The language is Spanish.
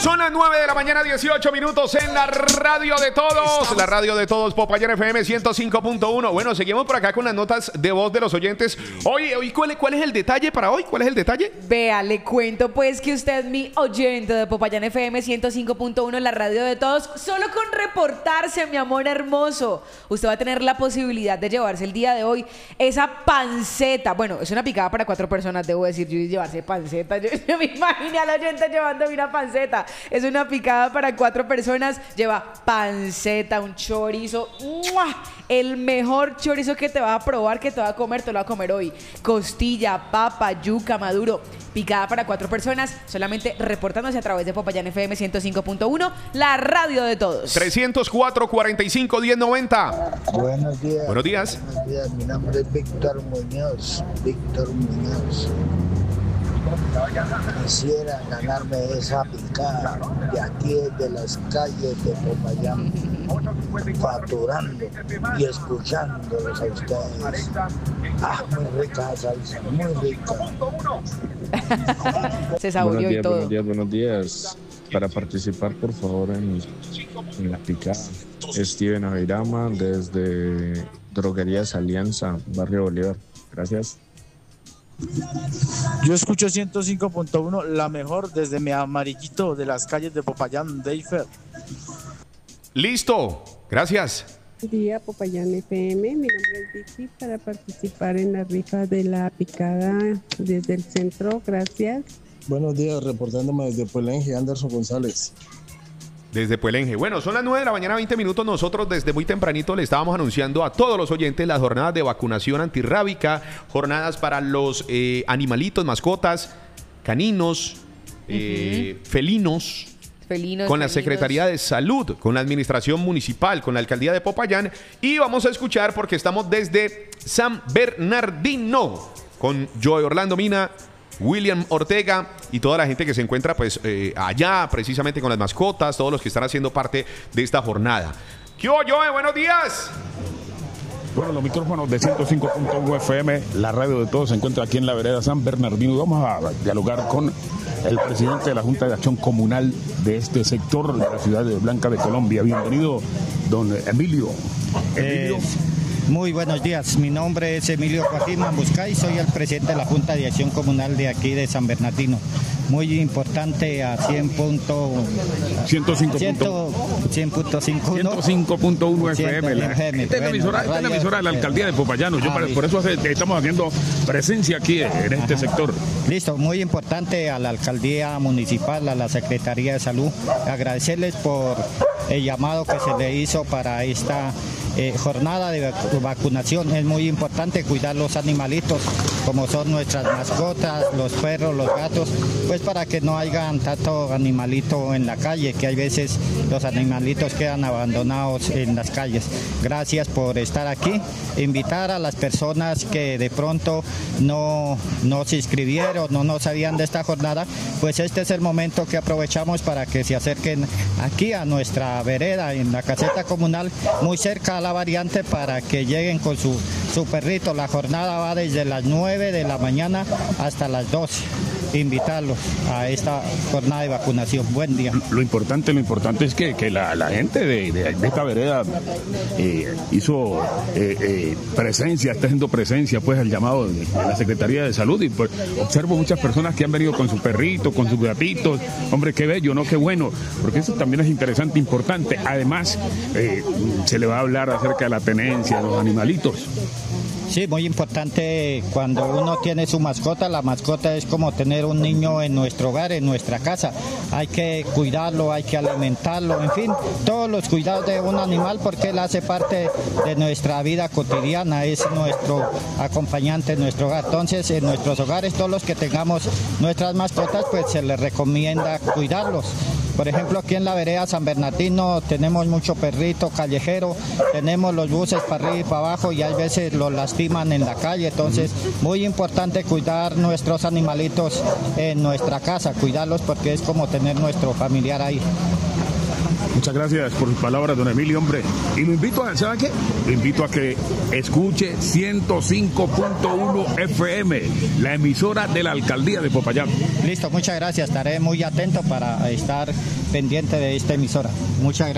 Son las 9 de la mañana, 18 minutos en la radio de todos. La radio de todos, Popayán FM 105.1. Bueno, seguimos por acá con las notas de voz de los oyentes. Oye, ¿cuál es el detalle para hoy? ¿Cuál es el detalle? Vea, le cuento pues que usted, mi oyente de Popayán FM 105.1, la radio de todos, solo con reportarse, mi amor hermoso, usted va a tener la posibilidad de llevarse el día de hoy esa panceta. Bueno, es una picada para 4 personas, debo decir, yo llevarse panceta. Yo me imaginé al oyente llevándome una panceta. Es una picada para 4 personas. Lleva panceta, un chorizo. ¡Mua! El mejor chorizo que te vas a probar, que te vas a comer, te lo vas a comer hoy. Costilla, papa, yuca, maduro. Picada para 4 personas. Solamente reportándose a través de Popayán FM 105.1, la radio de todos. 304-45-1090. Buenos días. Buenos días. Buenos días. Mi nombre es Víctor Muñoz. Víctor Muñoz. Quisiera ganarme esa picada de aquí de las calles de Popayán, facturando y escuchándolos a ustedes. Ah, muy rica salsa, muy rica. Se saboreó y todo. Buenos días. Para participar, por favor, en la picada. Steven Avirama, desde Droguerías Alianza, Barrio Bolívar. Gracias. Yo escucho 105.1, la mejor desde mi amarillito de las calles de Popayán, Deifer. Listo, gracias. Buen día, Popayán FM. Mi nombre es Vicky para participar en la rifa de la picada desde el centro. Gracias. Buenos días, reportándome desde Puelenje, Anderson González. Desde Puelenje. Bueno, son las 9 de la mañana, 20 minutos. Nosotros desde muy tempranito le estábamos anunciando a todos los oyentes las jornadas de vacunación antirrábica, jornadas para los animalitos, mascotas, caninos, felinos, con la Secretaría de Salud, con la Administración Municipal, con la Alcaldía de Popayán. Y vamos a escuchar, porque estamos desde San Bernardino, con Joe Orlando Mina, William Ortega y toda la gente que se encuentra pues allá precisamente con las mascotas, todos los que están haciendo parte de esta jornada. ¿Qué hubo, Joe? Buenos días. Bueno, los micrófonos de 105.1 FM, la radio de todos, se encuentra aquí en la vereda San Bernardino. Vamos a dialogar con el presidente de la Junta de Acción Comunal de este sector de la ciudad de Blanca de Colombia. Bienvenido, don Emilio. Muy buenos días, mi nombre es Emilio Joaquín Mambuscay, soy el presidente de la Junta de Acción Comunal de aquí de San Bernardino. Muy importante a 105.1 FM. Esta es la emisora de la Alcaldía de Popayán. Por eso estamos haciendo presencia aquí en este sector. Listo, muy importante a la Alcaldía Municipal, a la Secretaría de Salud, agradecerles por el llamado que se le hizo para esta jornada de vacunación. Es muy importante cuidar los animalitos, como son nuestras mascotas, los perros, los gatos, pues para que no hayan tanto animalito en la calle, que hay veces los animalitos quedan abandonados en las calles. Gracias por estar aquí. Invitar a las personas que de pronto no se inscribieron, no sabían de esta jornada, pues este es el momento que aprovechamos para que se acerquen aquí a nuestra vereda, en la caseta comunal, muy cerca a la variante, para que lleguen con su perrito. La jornada va desde las 9 de la mañana hasta las 12. Invitarlos a esta jornada de vacunación. Buen día. Lo importante es que la gente de esta vereda hizo presencia, está haciendo presencia pues al llamado de la Secretaría de Salud, y pues observo muchas personas que han venido con su perrito, con sus gatitos. Hombre, qué bello, ¿no? Qué bueno, porque eso también es interesante, importante. Además, se le va a hablar acerca de la tenencia de los animalitos. Sí, muy importante cuando uno tiene su mascota. La mascota es como tener un niño en nuestro hogar, en nuestra casa. Hay que cuidarlo, hay que alimentarlo, en fin, todos los cuidados de un animal, porque él hace parte de nuestra vida cotidiana, es nuestro acompañante en nuestro hogar. Entonces, en nuestros hogares, todos los que tengamos nuestras mascotas, pues se les recomienda cuidarlos. Por ejemplo, aquí en la vereda San Bernardino tenemos mucho perrito callejero, tenemos los buses para arriba y para abajo, y hay veces los lastiman en la calle. Entonces, muy importante cuidar nuestros animalitos en nuestra casa, cuidarlos, porque es como tener nuestro familiar ahí. Muchas gracias por sus palabras, don Emilio, hombre. Y lo invito a, ¿sabe qué? Lo invito a que escuche 105.1 FM, la emisora de la Alcaldía de Popayán. Listo, muchas gracias. Estaré muy atento para estar pendiente de esta emisora. Muchas gracias.